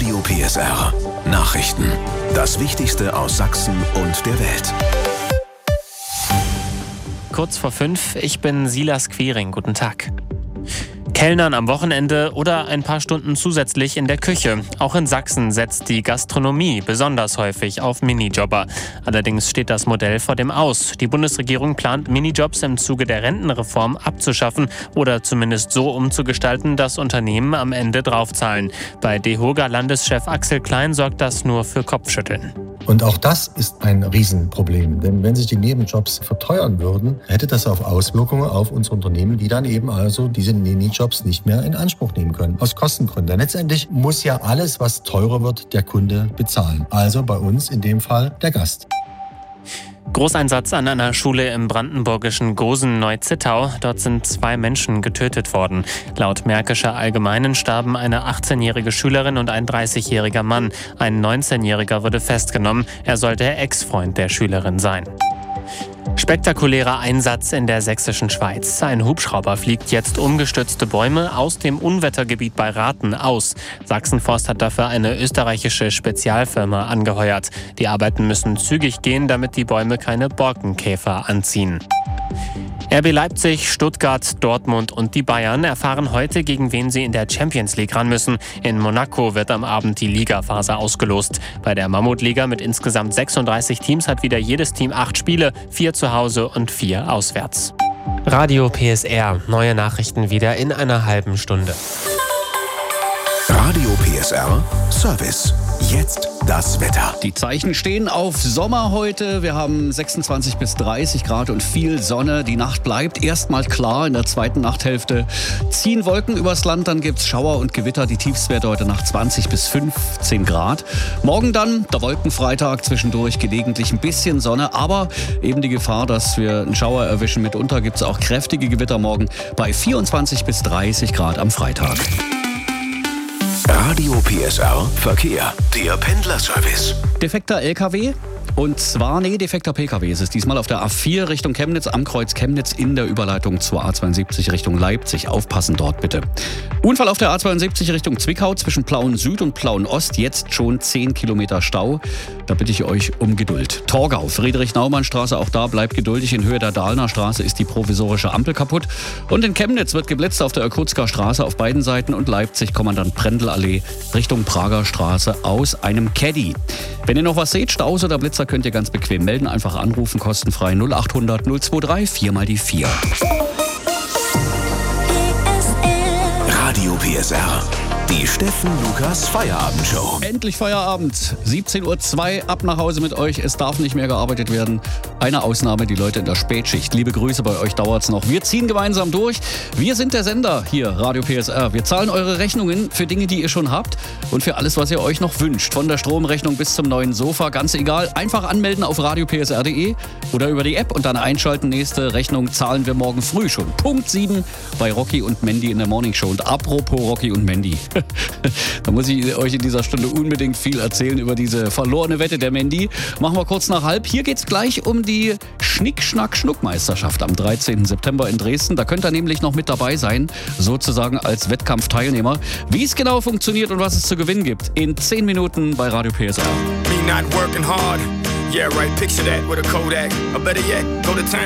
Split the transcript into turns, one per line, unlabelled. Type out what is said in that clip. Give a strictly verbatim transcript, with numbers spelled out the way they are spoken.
Radio P S R. Nachrichten. Das Wichtigste aus Sachsen und der Welt.
Kurz vor fünf, ich bin Silas Quiring. Guten Tag. Kellnern am Wochenende oder ein paar Stunden zusätzlich in der Küche. Auch in Sachsen setzt die Gastronomie besonders häufig auf Minijobber. Allerdings steht das Modell vor dem Aus. Die Bundesregierung plant, Minijobs im Zuge der Rentenreform abzuschaffen oder zumindest so umzugestalten, dass Unternehmen am Ende draufzahlen. Bei DEHOGA-Landeschef Axel Klein sorgt das nur für Kopfschütteln.
Und auch das ist ein Riesenproblem. Denn wenn sich die Nebenjobs verteuern würden, hätte das auch Auswirkungen auf unsere Unternehmen, die dann eben also diese Minijobs nicht mehr in Anspruch nehmen können. Aus Kostengründen. Letztendlich muss ja alles, was teurer wird, der Kunde bezahlen. Also bei uns in dem Fall der Gast.
Großeinsatz an einer Schule im brandenburgischen Gosen-Neuzittau. Dort sind zwei Menschen getötet worden. Laut Märkischer Allgemeinen starben eine achtzehnjährige Schülerin und ein dreißigjähriger Mann. Ein neunzehnjähriger wurde festgenommen. Er soll der Ex-Freund der Schülerin sein. Spektakulärer Einsatz in der sächsischen Schweiz. Ein Hubschrauber fliegt jetzt umgestürzte Bäume aus dem Unwettergebiet bei Rathen aus. Sachsenforst hat dafür eine österreichische Spezialfirma angeheuert. Die Arbeiten müssen zügig gehen, damit die Bäume keine Borkenkäfer anziehen. R B Leipzig, Stuttgart, Dortmund und die Bayern erfahren heute, gegen wen sie in der Champions League ran müssen. In Monaco wird am Abend die Ligaphase ausgelost. Bei der Mammutliga mit insgesamt sechsunddreißig Teams hat wieder jedes Team acht Spiele, vier zu Hause und vier auswärts. Radio P S R, neue Nachrichten wieder in einer halben Stunde.
Radio P S R Service. Jetzt das Wetter.
Die Zeichen stehen auf Sommer heute. Wir haben sechsundzwanzig bis dreißig Grad und viel Sonne. Die Nacht bleibt erstmal klar. In der zweiten Nachthälfte ziehen Wolken übers Land. Dann gibt es Schauer und Gewitter. Die Tiefstwerte heute Nacht zwanzig bis fünfzehn Grad. Morgen dann der Wolkenfreitag. Zwischendurch gelegentlich ein bisschen Sonne. Aber eben die Gefahr, dass wir einen Schauer erwischen. Mitunter gibt es auch kräftige Gewitter morgen bei vierundzwanzig bis dreißig Grad am Freitag.
Radio P S R Verkehr. Der Pendlerservice.
Defekter L K W? Und zwar, nee, defekter P K W ist es diesmal auf der A vier Richtung Chemnitz, am Kreuz Chemnitz in der Überleitung zur A zweiundsiebzig Richtung Leipzig. Aufpassen dort bitte. Unfall auf der A zweiundsiebzig Richtung Zwickau zwischen Plauen Süd und Plauen Ost. Jetzt schon zehn Kilometer Stau. Da bitte ich euch um Geduld. Torgau, Friedrich-Naumann-Straße, auch da bleibt geduldig. In Höhe der Dahlner Straße ist die provisorische Ampel kaputt. Und in Chemnitz wird geblitzt auf der Irkutsker Straße auf beiden Seiten und Leipzig Kommandant Prendl-Allee Richtung Prager Straße aus einem Caddy. Wenn ihr noch was seht, Staus oder Blitzer, könnt ihr ganz bequem melden. Einfach anrufen, kostenfrei null achthundert null zweiundzwanzig vier mal die vier.
Radio P S R. Die Steffen Lukas Feierabendshow.
Endlich Feierabend. siebzehn Uhr zwei, ab nach Hause mit euch. Es darf nicht mehr gearbeitet werden. Eine Ausnahme, die Leute in der Spätschicht. Liebe Grüße, bei euch dauert's noch. Wir ziehen gemeinsam durch. Wir sind der Sender hier, Radio P S R. Wir zahlen eure Rechnungen für Dinge, die ihr schon habt und für alles, was ihr euch noch wünscht. Von der Stromrechnung bis zum neuen Sofa, ganz egal. Einfach anmelden auf radio p s r punkt d e oder über die App und dann einschalten. Nächste Rechnung zahlen wir morgen früh schon. Punkt sieben bei Rocky und Mandy in der Morning Show. Und apropos Rocky und Mandy. Da muss ich euch in dieser Stunde unbedingt viel erzählen über diese verlorene Wette der Mandy. Machen wir kurz nach halb. Hier geht's gleich um die Schnick-Schnack-Schnuck-Meisterschaft am dreizehnten September in Dresden. Da könnt ihr nämlich noch mit dabei sein, sozusagen als Wettkampfteilnehmer. Wie es genau funktioniert und was es zu gewinnen gibt, in zehn Minuten bei Radio P S R.
Me not working hard. Yeah, right, picture that with a Kodak. Or better yet, go to town.